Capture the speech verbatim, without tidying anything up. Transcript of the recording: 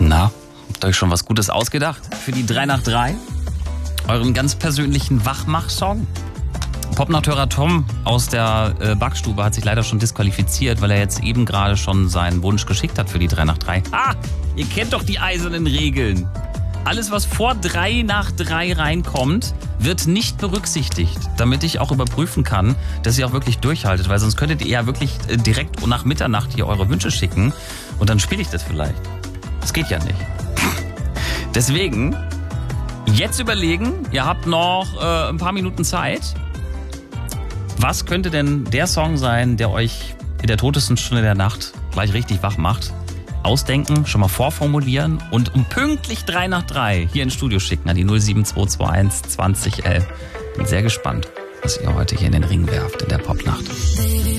Na, habt ihr euch schon was Gutes ausgedacht für die drei nach drei? Euren ganz persönlichen Wachmach-Song? Popnachthörer Tom aus der äh, Backstube hat sich leider schon disqualifiziert, weil er jetzt eben gerade schon seinen Wunsch geschickt hat für die drei nach drei. Ah, ihr kennt doch die eisernen Regeln. Alles, was vor drei nach drei reinkommt, wird nicht berücksichtigt, damit ich auch überprüfen kann, dass ihr auch wirklich durchhaltet, weil sonst könntet ihr ja wirklich äh, direkt nach Mitternacht hier eure Wünsche schicken und dann spiele ich das vielleicht. Das geht ja nicht. Deswegen, jetzt überlegen, ihr habt noch äh, ein paar Minuten Zeit. Was könnte denn der Song sein, der euch in der totesten Stunde der Nacht gleich richtig wach macht? Ausdenken, schon mal vorformulieren und um pünktlich drei nach drei hier ins Studio schicken an die null sieben zwei zwei eins zwanzig elf. Bin sehr gespannt, was ihr heute hier in den Ring werft in der Popnacht.